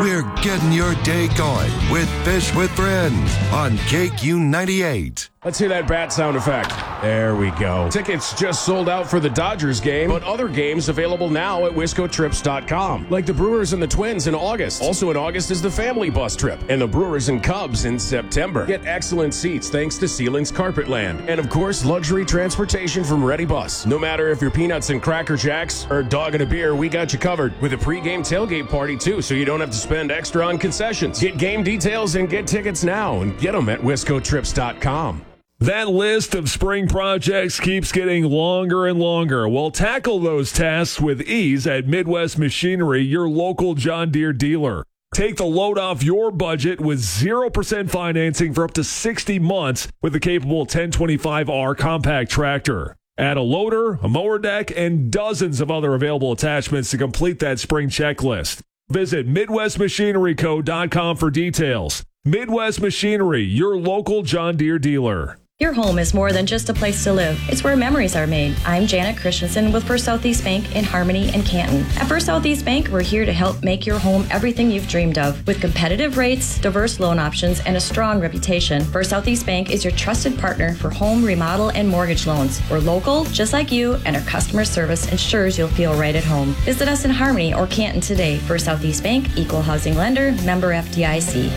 We're getting your day going with Fish with Friends on KQ98. Let's hear that bat sound effect. There we go. Tickets just sold out for the Dodgers game, but other games available now at WiscoTrips.com. Like the Brewers and the Twins in August. Also in August is the Family Bus Trip and the Brewers and Cubs in September. Get excellent seats thanks to Ceilings Carpetland. And of course, luxury transportation from Ready Bus. No matter if you're peanuts and Cracker Jacks or dog and a beer, we got you covered. With a pregame tailgate party too, so you don't have to spend extra on concessions. Get game details and get tickets now and get them at WiscoTrips.com. That list of spring projects keeps getting longer and longer. Well, tackle those tasks with ease at Midwest Machinery, your local John Deere dealer. Take the load off your budget with 0% financing for up to 60 months with the capable 1025R compact tractor. Add a loader, a mower deck, and dozens of other available attachments to complete that spring checklist. Visit MidwestMachineryCo.com for details. Midwest Machinery, your local John Deere dealer. Your home is more than just a place to live. It's where memories are made. I'm Janet Christensen with First Southeast Bank in Harmony and Canton. At First Southeast Bank, we're here to help make your home everything you've dreamed of. With competitive rates, diverse loan options, and a strong reputation, First Southeast Bank is your trusted partner for home, remodel, and mortgage loans. We're local, just like you, and our customer service ensures you'll feel right at home. Visit us in Harmony or Canton today. First Southeast Bank, Equal Housing Lender, member FDIC.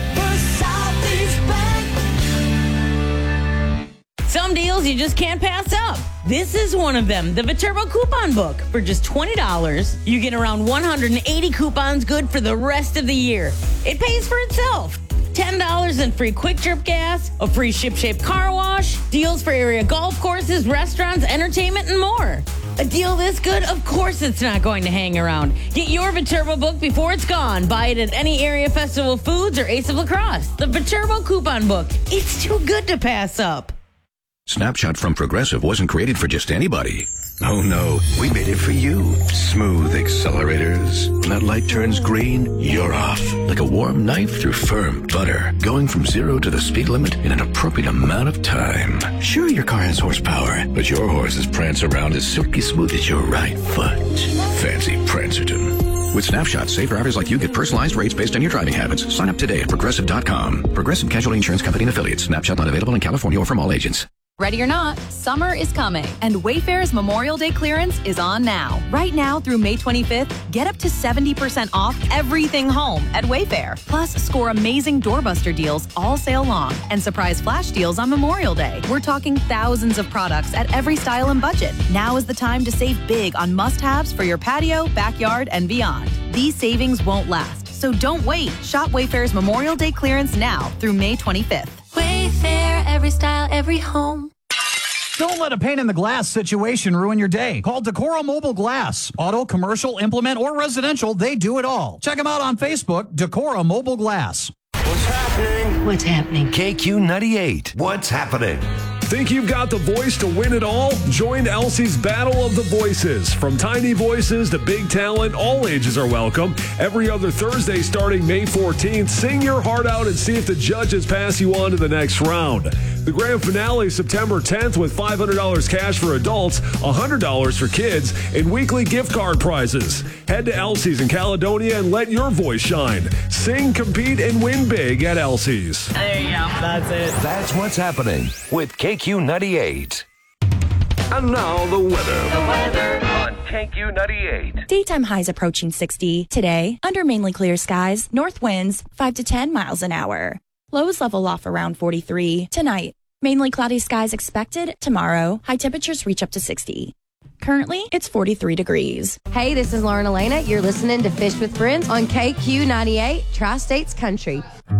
Some deals you just can't pass up. This is one of them, the Viterbo Coupon Book. For just $20, you get around 180 coupons good for the rest of the year. It pays for itself. $10 in free quick trip gas, a free ship-shape car wash, deals for area golf courses, restaurants, entertainment, and more. A deal this good? Of course it's not going to hang around. Get your Viterbo book before it's gone. Buy it at any area Festival Foods or Ace of Lacrosse. The Viterbo Coupon Book. It's too good to pass up. Snapshot from Progressive wasn't created for just anybody. Oh no, we made it for you. Smooth accelerators. When that light turns green, you're off. Like a warm knife through firm butter. Going from 0 to the speed limit in an appropriate amount of time. Sure, your car has horsepower, but your horses prance around as silky smooth as your right foot. Fancy Prancerton. With Snapshot, safe drivers like you get personalized rates based on your driving habits. Sign up today at Progressive.com. Progressive Casualty Insurance Company and Affiliates. Snapshot not available in California or from all agents. Ready or not, summer is coming, and Wayfair's Memorial Day clearance is on now. Right now through May 25th, get up to 70% off everything home at Wayfair. Plus, score amazing doorbuster deals all sale long and surprise flash deals on Memorial Day. We're talking thousands of products at every style and budget. Now is the time to save big on must-haves for your patio, backyard, and beyond. These savings won't last, so don't wait. Shop Wayfair's Memorial Day clearance now through May 25th. Wayfair, every style, every home. Don't let a pane in the glass situation ruin your day. Call Decora Mobile Glass. Auto, commercial, implement, or residential, they do it all. Check them out on Facebook, Decora Mobile Glass. What's happening? What's happening? KQ98. What's happening? Think you've got the voice to win it all? Join Elsie's Battle of the Voices. From tiny voices to big talent, all ages are welcome. Every other Thursday starting May 14th, sing your heart out and see if the judges pass you on to the next round. The grand finale is September 10th with $500 cash for adults, $100 for kids, and weekly gift card prizes. Head to Elsie's in Caledonia and let your voice shine. Sing, compete, and win big at Elsie's. There you go. That's it. That's what's happening with KQ98. And now the weather on KQ98. Daytime highs approaching 60. Today, under mainly clear skies, north winds 5 to 10 miles an hour. Lows level off around 43. Tonight, mainly cloudy skies expected. Tomorrow, high temperatures reach up to 60. Currently, it's 43 degrees. Hey, this is Lauren Elena. You're listening to Fish with Friends on KQ98, Tri-States Country.